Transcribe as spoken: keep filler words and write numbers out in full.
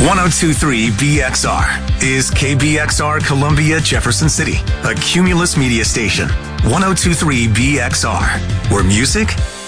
ten twenty-three B X R is K B X R Columbia, Jefferson City, a Cumulus media station. ten twenty-three B X R, where music